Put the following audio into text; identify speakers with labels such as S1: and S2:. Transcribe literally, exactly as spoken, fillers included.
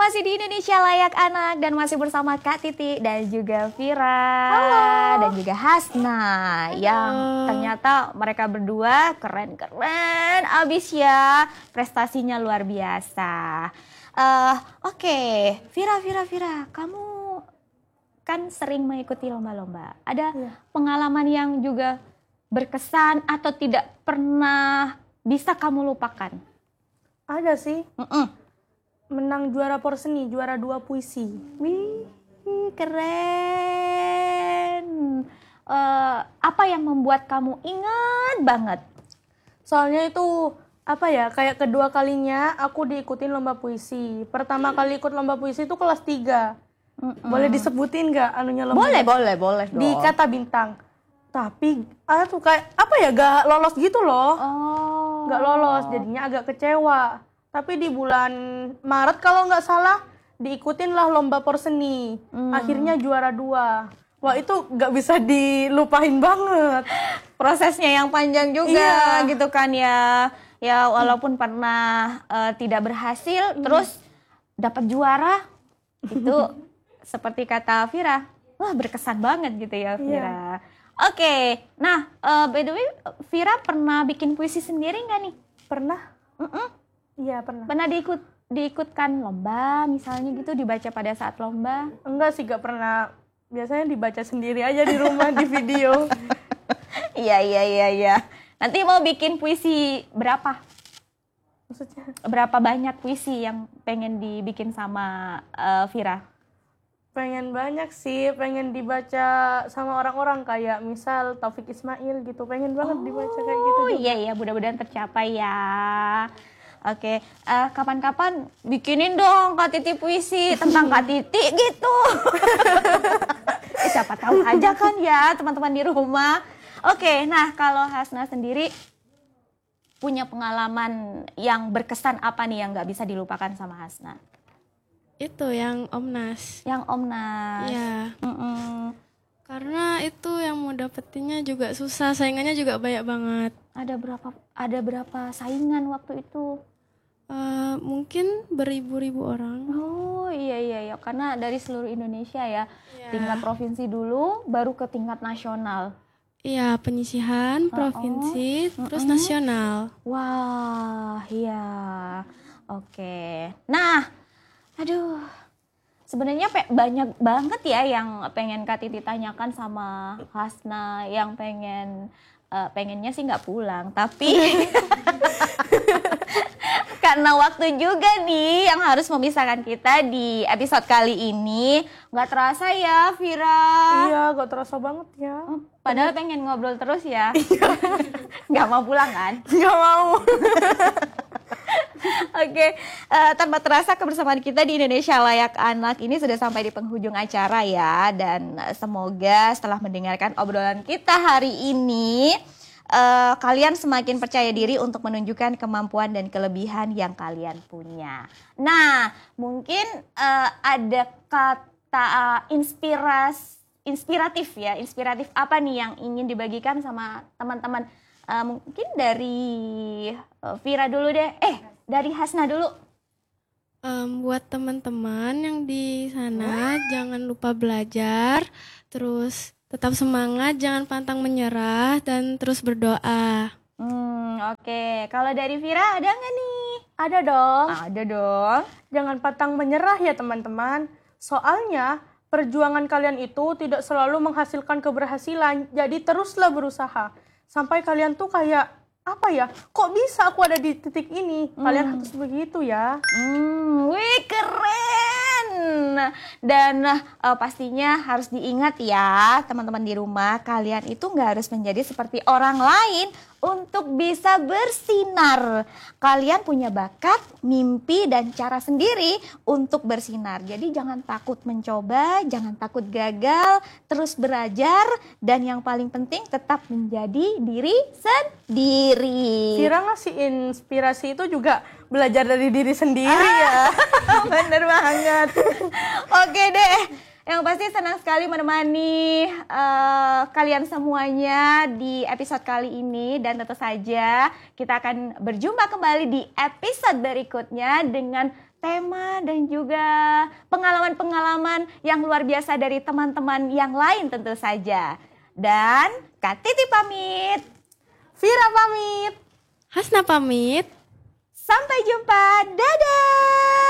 S1: Masih di Indonesia Layak Anak dan masih bersama Kak Titi dan juga Vira.
S2: Halo.
S1: Dan juga Hasna.
S2: Halo.
S1: Yang ternyata mereka berdua keren-keren abis ya. Prestasinya luar biasa. Uh, Oke, okay. Vira, Vira, Vira, kamu kan sering mengikuti lomba-lomba. Ada ya. Pengalaman yang juga berkesan atau tidak pernah bisa kamu lupakan?
S2: Ada sih.
S1: Mm-mm.
S2: Menang juara porseni, juara dua puisi.
S1: Wih, keren. Uh, apa yang membuat kamu ingat banget?
S2: Soalnya itu apa ya, kayak kedua kalinya aku diikutin lomba puisi. Pertama kali ikut lomba puisi itu kelas tiga. Mm-mm. Boleh disebutin nggak anunya lomba?
S1: Boleh, boleh, boleh.
S2: Di Kata Bintang. Tapi ah tuh kayak apa ya, gak lolos gitu loh.
S1: Oh.
S2: Gak lolos, jadinya agak kecewa. Tapi di bulan Maret kalau nggak salah diikutin lah lomba porseni. Hmm. Akhirnya juara dua. Wah itu nggak bisa dilupain banget.
S1: Prosesnya yang panjang juga iya. gitu kan ya. Ya walaupun hmm. pernah uh, tidak berhasil, hmm. terus dapat juara itu seperti kata Vira, wah berkesan banget gitu ya Vira. Iya. Oke, okay. Nah uh, by the way Vira pernah bikin puisi sendiri nggak nih?
S2: Pernah.
S1: Mm-mm.
S2: Iya pernah.
S1: Pernah diikut diikutkan lomba misalnya gitu, dibaca pada saat lomba?
S2: Enggak sih, gak pernah. Biasanya dibaca sendiri aja di rumah di video.
S1: Iya iya iya iya. Nanti mau bikin puisi berapa?
S2: Maksudnya?
S1: Berapa banyak puisi yang pengen dibikin sama uh, Vira?
S2: Pengen banyak sih, pengen dibaca sama orang-orang kayak misal Taufik Ismail gitu. Pengen banget
S1: oh,
S2: dibaca kayak gitu.
S1: Oh iya iya, mudah-mudahan tercapai ya. Oke, uh, kapan-kapan bikinin dong Kak Titi puisi tentang Kak Titi gitu. eh, siapa tahu aja kan ya teman-teman di rumah. Oke, nah kalau Hasna sendiri punya pengalaman yang berkesan apa nih yang nggak bisa dilupakan sama Hasna?
S3: Itu yang Omnas.
S1: Yang Omnas.
S3: Iya.
S1: Mm-mm.
S3: Karena itu yang mau dapetinnya juga susah, saingannya juga banyak banget.
S1: Ada berapa? Ada berapa saingan waktu itu?
S3: Uh, mungkin beribu-ribu orang.
S1: Oh iya iya iya, karena dari seluruh Indonesia ya, yeah. Tingkat provinsi dulu, baru ke tingkat nasional.
S3: Iya, penyisihan, provinsi, uh-oh. terus uh-uh. nasional.
S1: Wah, iya, oke. Nah, aduh, sebenarnya pe- banyak banget ya yang pengen Kak Titi tanyakan sama Hasna, yang pengen uh, pengennya sih nggak pulang, tapi karena waktu juga nih yang harus memisahkan kita di episode kali ini. Gak terasa ya Vira.
S2: Iya gak terasa banget ya.
S1: Padahal pengen ngobrol terus ya. Gak mau pulang kan?
S2: Gak mau.
S1: Oke, okay. uh, tanpa terasa kebersamaan kita di Indonesia Layak Anak ini sudah sampai di penghujung acara ya. Dan semoga setelah mendengarkan obrolan kita hari ini, Uh, kalian semakin percaya diri untuk menunjukkan kemampuan dan kelebihan yang kalian punya. Nah, mungkin uh, ada kata uh, inspiras, inspiratif ya, inspiratif apa nih yang ingin dibagikan sama teman-teman? Uh, mungkin dari uh, Vira dulu deh, eh dari Hasna dulu.
S3: Um, buat teman-teman yang di sana, oh. jangan lupa belajar, terus tetap semangat, jangan pantang menyerah, dan terus berdoa.
S1: Hmm, oke. Okay. Kalau dari Vira ada nggak nih?
S2: Ada dong.
S1: Ada dong.
S2: Jangan pantang menyerah ya teman-teman. Soalnya perjuangan kalian itu tidak selalu menghasilkan keberhasilan. Jadi teruslah berusaha. Sampai kalian tuh kayak, apa ya, kok bisa aku ada di titik ini? Kalian hmm. harus begitu ya.
S1: Hmm, wih keren. Dan uh, pastinya harus diingat ya teman-teman di rumah, kalian itu gak harus menjadi seperti orang lain untuk bisa bersinar. Kalian punya bakat, mimpi, dan cara sendiri untuk bersinar. Jadi jangan takut mencoba, jangan takut gagal, terus belajar, dan yang paling penting tetap menjadi diri sendiri.
S2: Vira ngasih inspirasi itu juga belajar dari diri sendiri ah, ya.
S1: Bener banget. Oke deh. Yang pasti senang sekali menemani uh, kalian semuanya di episode kali ini. Dan tentu saja kita akan berjumpa kembali di episode berikutnya dengan tema dan juga pengalaman-pengalaman yang luar biasa dari teman-teman yang lain tentu saja. Dan Kak Titi pamit.
S2: Vira pamit.
S3: Hasna pamit.
S1: Sampai jumpa. Dadah.